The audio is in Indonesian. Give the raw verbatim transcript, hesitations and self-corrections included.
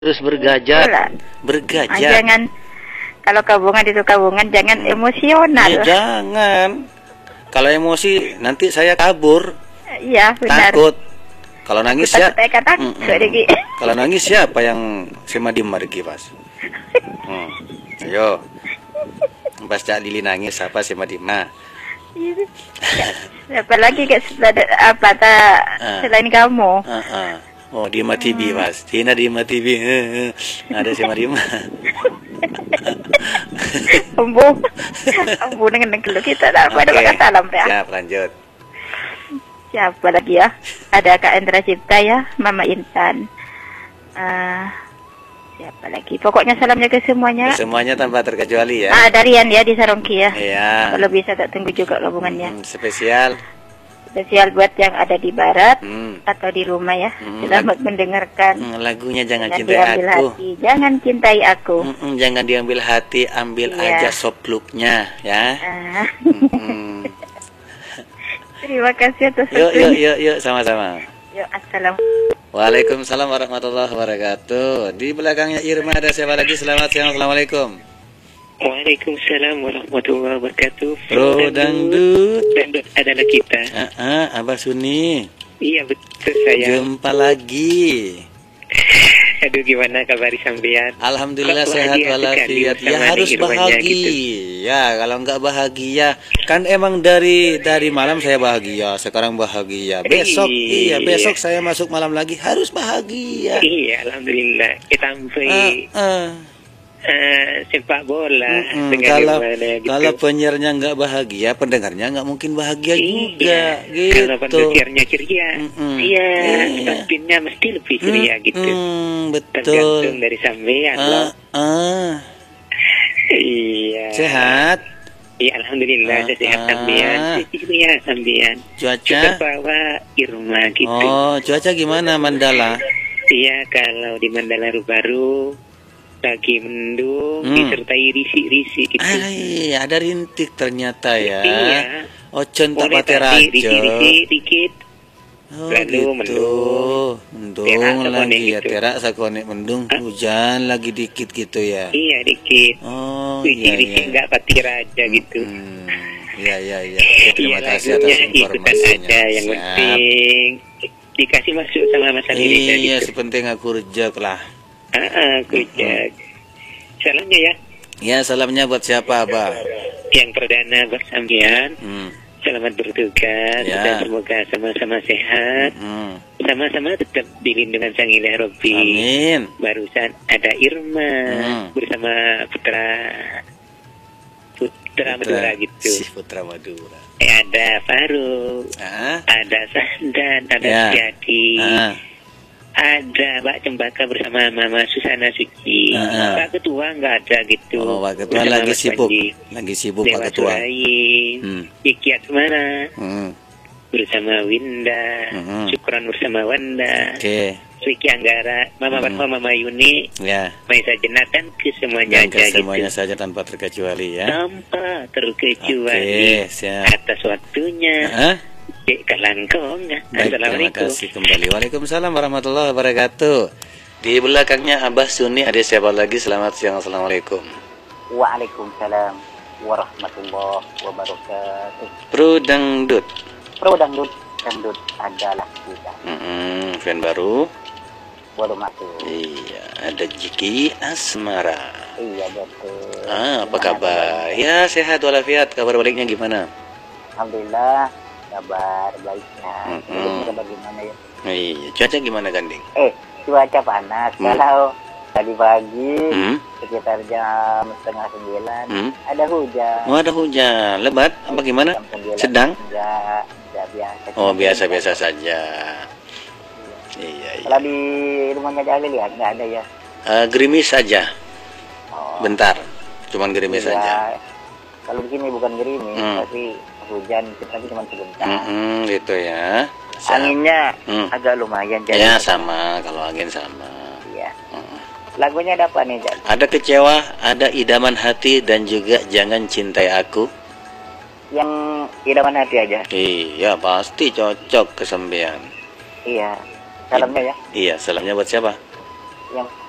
Terus bergajat, Itulah. Ah, bergajat. jangan kalau kabungan itu kabungan, jangan emosional. Ya, jangan. Kalau emosi nanti saya kabur. Iya, benar. Takut. Kalau nangis ya. Takut kata Mm, mm, Regi. Kalau nangis siapa yang semadim margi pas? Hmm. Ayo. Pas Cak Lili nangis siapa semadim nah? Siapa lagi ke apa tak Ah. selain kamu? Uh, uh. Oh, Dima T V mas. Tina Dima T V. Ada si Madima. Ambu, ambu dengan negelu kita dah pada Oke. pakai salam ya. Siap, lanjut. Siapa lagi ya? Ada Kak Endra Cipta ya, Mama Intan. Ah, siapa lagi? Pokoknya salamnya ke semuanya. Semuanya tanpa terkecuali ya. Ah, Darian ya di Sarongki ya. Iya. Kalau bisa tak tunggu juga gabungannya. Hmm, spesial. Spesial buat yang ada di barat Hmm. atau di rumah ya. Hmm, Selamat mendengarkan. Hmm, lagunya jangan Jangan cintai diambil aku. hati. Jangan cintai aku. Hmm, hmm, jangan diambil hati, ambil Iya. aja sopluknya ya. Ah. Hmm. Terima kasih atas Yuk, yuk, waktunya. yuk, yuk, sama-sama. Yuk, assalam. Waalaikumsalam warahmatullahi wabarakatuh. Di belakangnya Irma ada siapa lagi? Selamat siang, assalamualaikum. Waalaikumsalam warahmatullahi wabarakatuh. Bro dangdut. Dangdut adalah kita. Ah, ah, Abah Suni. Iya betul saya. Jumpa lagi. Aduh gimana kabar sampean? Alhamdulillah Kok sehat bahagia walafiat. sekali Ya bersama harus nih Irwannya bahagia. gitu. Ya kalau nggak bahagia kan emang dari dari malam saya bahagia. Sekarang bahagia. Besok iya Iya. besok saya masuk malam lagi harus bahagia. Iya alhamdulillah. Kita sampai Ah, ah. eh, sepak bola Mm-mm. dengan Kalau Irwannya gitu. kalau penyiarnya nggak bahagia, pendengarnya nggak mungkin bahagia juga. Iya. Kalau Gitu. pendengarnya ceria, Mm-mm. iya, Iya. pemimpinnya mesti lebih ceria gitu. Mm, betul. Tergantung dari sampean loh. Ah, ah. Iya. Sehat. Iya, alhamdulillah Ah, saya sehat ah. sampean. Iya, sampean. Cuaca. Sudah bawa Irma gitu. Oh, cuaca gimana Mandala? Iya, kalau di Mandala baru lagi mendung Hmm. disertai risik-risik gitu. Ay, ada rintik ternyata ya. Iya. Ocon tak Mulai pate tadi rajo. risik-risik dikit. Oh, lalu gitu. mendung. Mendung Terak sakone lagi ya, gitu. terak sakone mendung, Hah? hujan lagi dikit gitu ya. Iya, dikit. Oh, iya Risik-risik iya. nggak pati raja gitu. Hmm, iya iya iya. Oke, terima Iya, kasih atas lagunya ikutan informasinya. aja yang Siap. penting dikasih masuk sama Mas Alireza Iya, gitu. sepenting aku rejek lah. Ah, ah, kujak. Salamnya ya. Ya, salamnya buat siapa, Abah? Yang perdana buat sampean. Hmm. Selamat bertugas Ya. dan semoga sama-sama sehat. Hmm. Sama-sama tetap di lindungan Sang Ilah Robbi. Amin. Barusan ada Irma Hmm. bersama Putra Putra Madura gitu. Si Putra Madura. Eh, ada Faruk, Ah. ada Sahdan, ada Ya. Setiati, Ah. ada Mbak Cempaka bersama Mama Susana Suci. Ah. Pak Ketua nggak ada gitu. Oh, Pak Ketua Bersama lagi Mas sibuk. Panji. Lagi sibuk Dewa Pak Ketua. Surain, Hmm. Iki Asmara Hmm. bersama Winda, Mhm. Syukran bersama Wanda, Oke. Swiki Anggara, Mama Mhm. Fatma, Mama Yuni, Ya. Maisa Jenatan ke semuanya Dan ke aja semuanya gitu. saja tanpa terkecuali ya. Tanpa terkecuali Oke, siap. atas waktunya. Hah? Dek Kalangkong. Baik, terima Assalamualaikum. kasih kembali. Waalaikumsalam warahmatullahi wabarakatuh. Di belakangnya Abah Suni ada siapa lagi? Selamat siang, assalamualaikum. Waalaikumsalam warahmatullahi wabarakatuh. Bro Dangdut. Pro dangdut, dangdut adalah kita. Mm-mm, fan baru. Baru masuk. Iya, ada Jiki Asmara. Iya betul. Ah, apa Gimana kabar? Ya, sehat walafiat. Kabar baliknya gimana? kabarnya? Alhamdulillah, kabar baiknya. Mm-mm. Ini kabar gimana ya? Iya, cuaca gimana Ganding? Eh, cuaca panas. Hmm. Kalau tadi pagi Hmm? sekitar jam setengah sembilan Hmm? ada hujan. Oh, ada hujan. Lebat? Apa gimana? Jam sembilan Sedang? Enggak, enggak biasa. Oh, biasa-biasa saja. Iya, iya. Kalau di rumahnya Jalil ya nggak ada ya. Eh, gerimis saja. Oh. Bentar. Cuman gerimis Iya. saja. Kalau di sini bukan gerimis, Hmm. tapi hujan tapi cuma sebentar. Mm-mm, gitu ya. Siap. Anginnya Hmm. agak lumayan jadi. Ya, sama. Kalau angin sama. Iya. Mm. Lagunya ada apa nih, Jan? Ada kecewa, ada idaman hati, dan juga jangan cintai aku. Yang idaman hati aja. Iya, pasti cocok kesembian. Iya. Salamnya ya. Iya, salamnya buat siapa? Yang